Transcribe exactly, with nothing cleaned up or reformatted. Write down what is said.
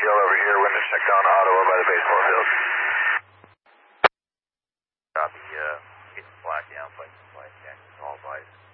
L over here, wind to check down Ottawa by the baseball field. Copy, uh, get the flag down, place the flag down, all advice.